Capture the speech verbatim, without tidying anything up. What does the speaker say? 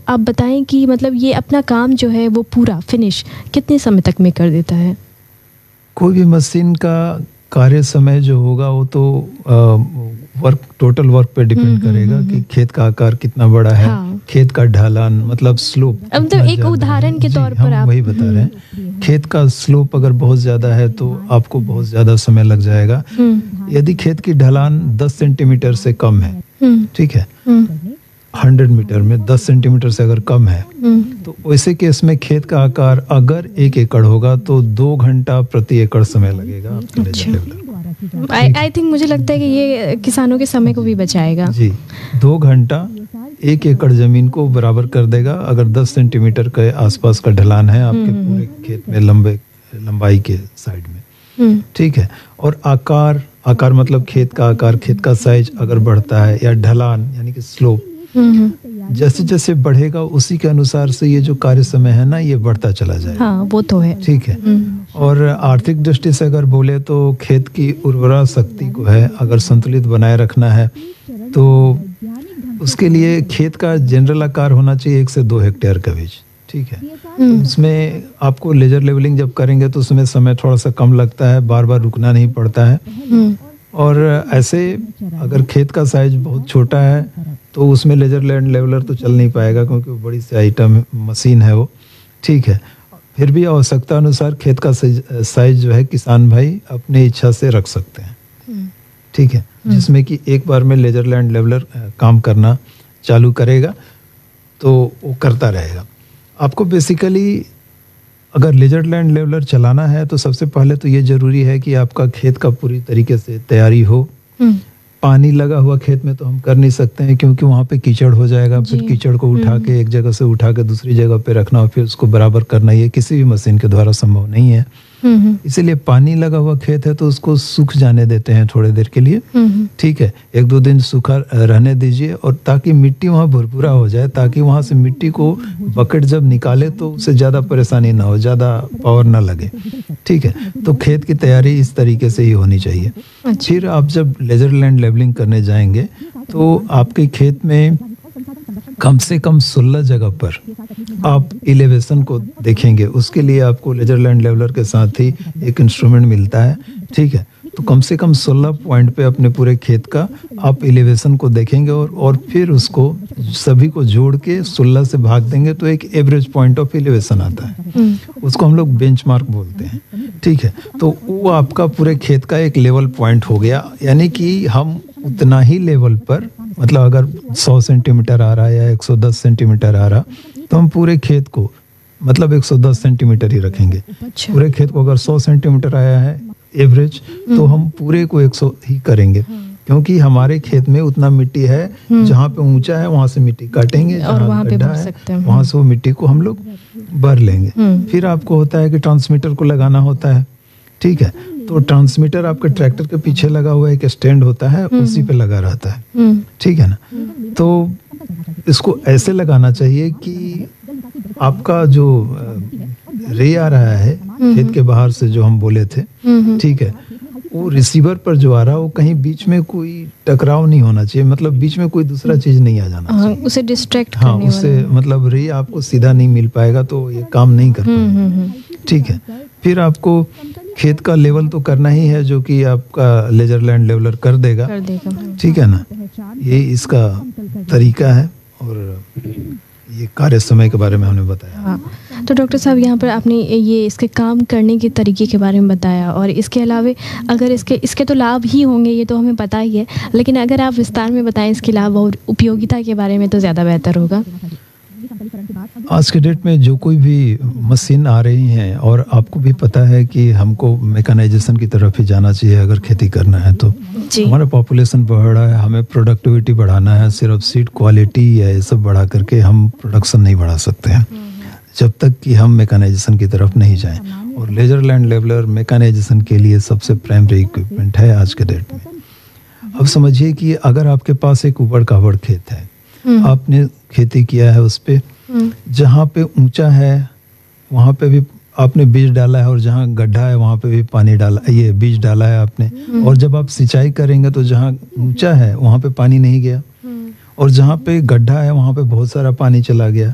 आप बताएं कि मतलब ये अपना काम जो है वो पूरा फिनिश कितने समय तक में कर देता है? कोई भी मशीन का कार्य समय जो होगा वो तो वर्क टोटल वर्क पे डिपेंड करेगा कि खेत का आकार कितना बड़ा है, हाँ। खेत का ढलान मतलब स्लोप, अब तो एक उदाहरण के तौर पर आप वही बता रहे हैं। खेत का स्लोप अगर बहुत ज़्यादा है तो आपको बहुत ज़्यादा समय लग जाएगा। यदि खेत की ढलान दस सेंटीमीटर से कम है, ठीक है, हंड्रेड मीटर में दस सेंटीमीटर से अगर कम है तो वैसे केस में खेत का आकार अगर एक एकड़ होगा तो दो घंटा प्रति एकड़ समय लगेगा। आई आई थिंक मुझे लगता है कि ये किसानों के समय को भी बचाएगा। जी, दो घंटा एक एकड़ जमीन को बराबर कर देगा अगर दस सेंटीमीटर के आसपास का ढलान है आपके पूरे खेत में लंबे लंबाई के साइड में, ठीक है। और आकार आकार मतलब खेत का आकार, खेत का साइज अगर बढ़ता है या ढलान यानी कि स्लोप जैसे जैसे बढ़ेगा उसी के अनुसार से ये जो कार्य समय है ना ये बढ़ता चला जाएगा। हाँ, वो तो है, ठीक है। और आर्थिक दृष्टि से अगर बोले तो खेत की उर्वरा शक्ति को है अगर संतुलित बनाए रखना है तो उसके लिए खेत का जनरल आकार होना चाहिए एक से दो हेक्टेयर का बीज, ठीक है। तो उसमें आपको लेजर लेवलिंग जब करेंगे तो उसमें समय थोड़ा सा कम लगता है, बार बार रुकना नहीं पड़ता है। और ऐसे अगर खेत का साइज बहुत छोटा है तो उसमें लेजर लैंड लेवलर तो चल नहीं पाएगा क्योंकि वो बड़ी सी आइटम मशीन है वो, ठीक है। फिर भी आवश्यकता अनुसार खेत का साइज जो है किसान भाई अपनी इच्छा से रख सकते हैं, ठीक है, जिसमें कि एक बार में लेजर लैंड लेवलर काम करना चालू करेगा तो वो करता रहेगा। आपको बेसिकली अगर लेजर लैंड लेवलर चलाना है तो सबसे पहले तो ये जरूरी है कि आपका खेत का पूरी तरीके से तैयारी हो। पानी लगा हुआ खेत में तो हम कर नहीं सकते हैं क्योंकि वहाँ पे कीचड़ हो जाएगा, फिर कीचड़ को उठा के एक जगह से उठा के दूसरी जगह पे रखना और फिर उसको बराबर करना ये किसी भी मशीन के द्वारा संभव नहीं है। इसीलिए पानी लगा हुआ खेत है तो उसको सूख जाने देते हैं थोड़े देर के लिए, ठीक है, एक दो दिन सूखा रहने दीजिए और ताकि मिट्टी वहाँ भुरभुरा हो जाए, ताकि वहाँ से मिट्टी को बकेट जब निकाले तो उससे ज़्यादा परेशानी ना हो, ज़्यादा पावर ना लगे, ठीक है। तो खेत की तैयारी इस तरीके से ही होनी चाहिए। अच्छा। फिर आप जब लेजर लैंड लेवलिंग करने जाएंगे तो आपके खेत में कम से कम सोलह जगह पर आप इलेवेशन को देखेंगे। उसके लिए आपको लेजर लैंड लेवलर के साथ ही एक इंस्ट्रूमेंट मिलता है, ठीक है। तो कम से कम सोलह पॉइंट पे अपने पूरे खेत का आप इलेवेशन को देखेंगे और और फिर उसको सभी को जोड़ के सोलह से भाग देंगे तो एक एवरेज पॉइंट ऑफ इलेवेशन आता है, उसको हम लोग बेंचमार्क बोलते हैं, ठीक है। तो वो आपका पूरे खेत का एक लेवल पॉइंट हो गया, यानी कि हम उतना ही लेवल पर, मतलब अगर सौ सेंटीमीटर आ रहा है या एक सौ दस सेंटीमीटर आ रहा तो हम पूरे खेत को मतलब एक सौ दस सेंटीमीटर ही रखेंगे। अच्छा। पूरे खेत को अगर सौ सेंटीमीटर आया है एवरेज तो हम पूरे को एक सौ ही करेंगे क्योंकि हमारे खेत में उतना मिट्टी है जहाँ पे ऊंचा है वहां से मिट्टी काटेंगे और वहां पे भर सकते हैं, वहां से वो मिट्टी को हम लोग भर लेंगे। फिर आपको होता है कि ट्रांसमीटर को लगाना होता है, ठीक है। तो ट्रांसमीटर आपके ट्रैक्टर के पीछे लगा हुआ एक स्टैंड होता है, उसी पे लगा रहता है, ठीक है ना। तो इसको ऐसे लगाना चाहिए कि आपका जो रे आ रहा है खेत के बाहर से जो हम बोले थे, ठीक है, वो रिसीवर पर जो आ रहा है वो कहीं बीच में कोई टकराव नहीं होना चाहिए, मतलब बीच में कोई दूसरा चीज नहीं आ जाना चाहिए, उसे डिस्ट्रैक्ट हाँ, उससे मतलब रे आपको सीधा नहीं मिल पाएगा तो ये काम नहीं कर पाएगा, ठीक है। फिर आपको खेत का लेवल तो करना ही है जो कि आपका लेजर लैंड लेवलर कर देगा, कर देगा, ठीक है ना। ये इसका तरीका है और ये कार्य समय के बारे में हमने बताया। हाँ। तो डॉक्टर साहब यहाँ पर आपने ये इसके काम करने के तरीके के बारे में बताया और इसके अलावे अगर इसके इसके तो लाभ ही होंगे ये तो हमें पता ही है, लेकिन अगर आप विस्तार में बताएं इसके लाभ और उपयोगिता के बारे में तो ज़्यादा बेहतर होगा। आज के डेट में जो कोई भी मशीन आ रही हैं और आपको भी पता है कि हमको मैकेनाइजेशन की तरफ ही जाना चाहिए अगर खेती करना है तो हमारा पॉपुलेशन बढ़ रहा है, हमें प्रोडक्टिविटी बढ़ाना है, सिर्फ सीड क्वालिटी या ये सब बढ़ा करके हम प्रोडक्शन नहीं बढ़ा सकते हैं जब तक कि हम मैकेनाइजेशन की तरफ नहीं जाएं। और लेजर लैंड लेवलर मैकेनाइजेशन के लिए सबसे प्राइमरी इक्विपमेंट है आज के डेट में। अब समझिए कि अगर आपके पास एक उबड़ खाबड़ खेत है, आपने खेती किया है उस पे, जहाँ पे ऊंचा है वहाँ पे भी आपने बीज डाला है और जहाँ गड्ढा है वहाँ पे भी पानी डाला, ये बीज डाला है आपने, और जब आप सिंचाई करेंगे तो जहाँ ऊंचा है वहाँ पे पानी नहीं गया और जहाँ पे गड्ढा है वहाँ पे बहुत सारा पानी चला गया।